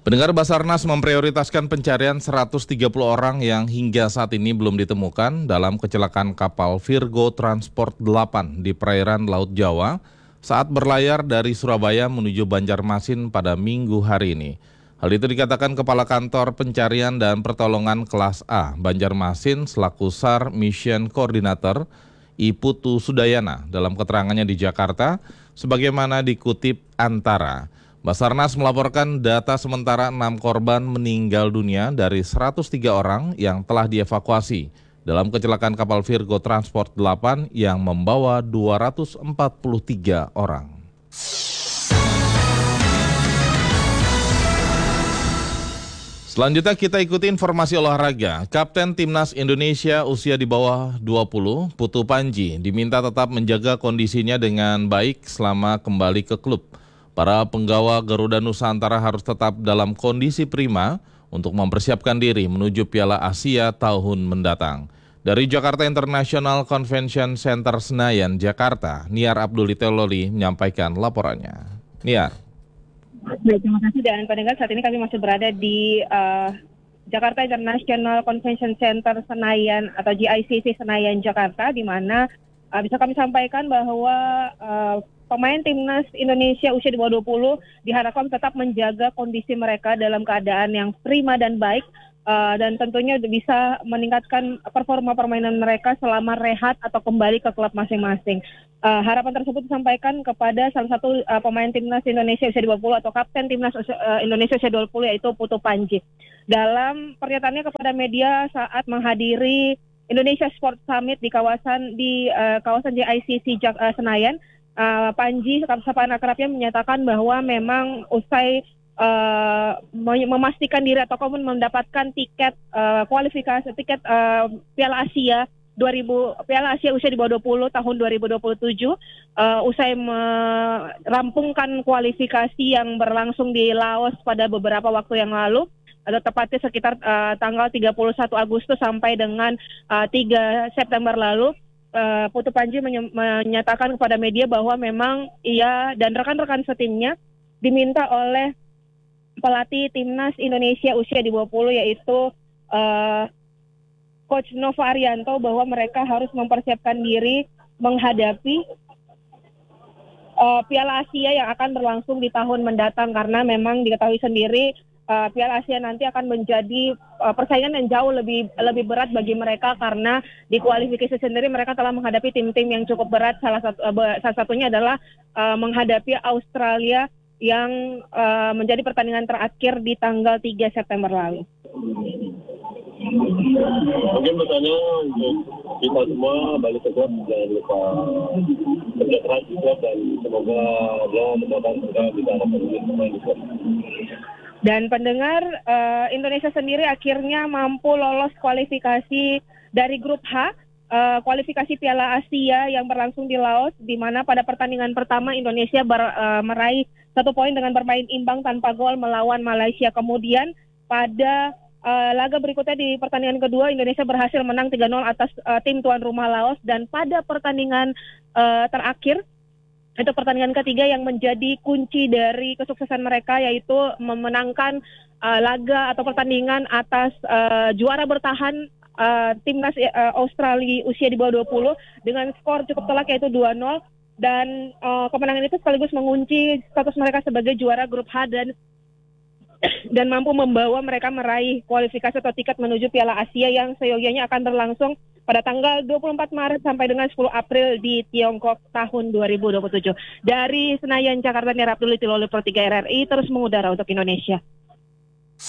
Pendengar, Basarnas memprioritaskan pencarian 130 orang yang hingga saat ini belum ditemukan dalam kecelakaan kapal Virgo Transport 8 di perairan Laut Jawa saat berlayar dari Surabaya menuju Banjarmasin pada Minggu hari ini. Hal itu dikatakan Kepala Kantor Pencarian dan Pertolongan Kelas A Banjarmasin selaku SAR Mission Coordinator Iputu Sudayana dalam keterangannya di Jakarta, sebagaimana dikutip Antara. Basarnas melaporkan data sementara 6 korban meninggal dunia dari 103 orang yang telah dievakuasi dalam kecelakaan kapal Virgo Transport 8 yang membawa 243 orang. Selanjutnya kita ikuti informasi olahraga. Kapten Timnas Indonesia usia di bawah 20, Putu Panji, diminta tetap menjaga kondisinya dengan baik selama kembali ke klub. Para penggawa Garuda Nusantara harus tetap dalam kondisi prima untuk mempersiapkan diri menuju Piala Asia tahun mendatang. Dari Jakarta International Convention Center Senayan, Jakarta, Niar Abduliteloli menyampaikan laporannya. Niar. Baik, terima kasih dan pendengar, saat ini kami masih berada di Jakarta International Convention Center Senayan atau GICC Senayan, Jakarta, di mana bisa kami sampaikan bahwa pemain Timnas Indonesia usia di bawah 20 diharapkan tetap menjaga kondisi mereka dalam keadaan yang prima dan baik dan tentunya bisa meningkatkan performa permainan mereka selama rehat atau kembali ke klub masing-masing. Harapan tersebut disampaikan kepada salah satu pemain Timnas Indonesia usia di bawah 20 atau kapten Timnas Indonesia usia 20 yaitu Putu Panji. Dalam pernyataannya kepada media saat menghadiri Indonesia Sport Summit di kawasan GICC Senayan, Panji, sapaan akrabnya, menyatakan bahwa memang usai memastikan diri atau mendapatkan tiket kualifikasi Piala Asia usia di bawah 20 tahun 2027, usai merampungkan kualifikasi yang berlangsung di Laos pada beberapa waktu yang lalu, atau tepatnya sekitar tanggal 31 Agustus sampai dengan 3 September lalu. Putu Panji menyatakan kepada media bahwa memang ia dan rekan-rekan setimnya diminta oleh pelatih Timnas Indonesia usia di bawah 20 yaitu Coach Nova Arianto bahwa mereka harus mempersiapkan diri menghadapi Piala Asia yang akan berlangsung di tahun mendatang, karena memang diketahui sendiri Piala Asia nanti akan menjadi persaingan yang jauh lebih berat bagi mereka, karena di kualifikasi sendiri mereka telah menghadapi tim-tim yang cukup berat. Salah satunya adalah menghadapi Australia yang menjadi pertandingan terakhir di tanggal 3 September lalu. Mungkin bertanya untuk kita semua balik ke klub, jangan lupa kerja keras di klub dan semoga mudah-mudahan kita bisa dapat pemain di klub. Dan pendengar, Indonesia sendiri akhirnya mampu lolos kualifikasi dari grup H, kualifikasi Piala Asia yang berlangsung di Laos, di mana pada pertandingan pertama Indonesia meraih 1 poin dengan bermain imbang tanpa gol melawan Malaysia. Kemudian pada laga berikutnya di pertandingan kedua, Indonesia berhasil menang 3-0 atas tim tuan rumah Laos, dan pada pertandingan terakhir, itu pertandingan ketiga yang menjadi kunci dari kesuksesan mereka, yaitu memenangkan laga atau pertandingan atas juara bertahan Timnas Australia usia di bawah 20 dengan skor cukup telak yaitu 2-0, dan kemenangan itu sekaligus mengunci status mereka sebagai juara grup H dan mampu membawa mereka meraih kualifikasi atau tiket menuju Piala Asia yang seyogyanya akan berlangsung pada tanggal 24 Maret sampai dengan 10 April di Tiongkok tahun 2027. Dari Senayan, Jakarta, Niar Abduliteloli Pro 3 RRI terus mengudara untuk Indonesia.